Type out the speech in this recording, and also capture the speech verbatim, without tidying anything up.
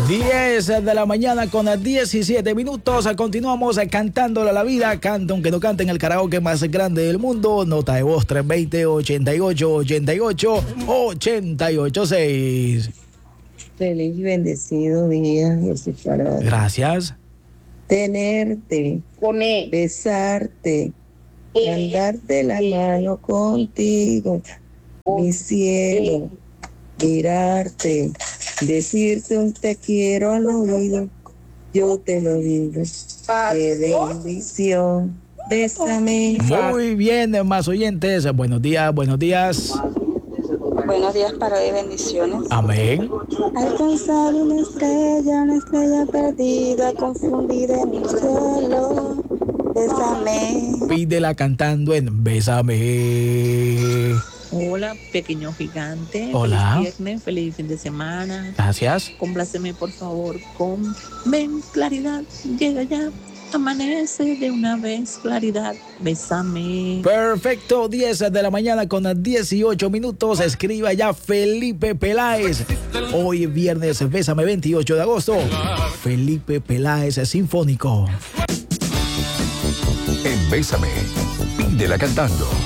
diez de la mañana con diecisiete minutos. Continuamos cantándole a la vida. Canta aunque no cante en el karaoke más grande del mundo. Nota de voz tres dos cero, ochenta y ocho, ochenta y ocho, ochenta y ocho seis. Feliz y bendecido día, Jesús para Gracias. tenerte, besarte, andarte la mano contigo, mi cielo, mirarte, decirte un te quiero al oído, yo te lo digo, qué bendición, bésame. Muy bien, más oyentes. Buenos días, buenos días. Buenos días para hoy, bendiciones. Amén. Alcanzar una estrella, una estrella perdida, confundida en el cielo. Bésame. Pídela cantando en Bésame. Hola, pequeño gigante. Hola. Feliz viernes, feliz fin de semana. Gracias. Compláceme, por favor, con Ven, claridad, llega ya. Amanece de una vez, claridad, bésame. Perfecto, diez de la mañana con dieciocho minutos. Escriba ya Felipe Peláez. Hoy viernes, Bésame, veintiocho de agosto. Felipe Peláez Sinfónico. En Bésame, pídela cantando.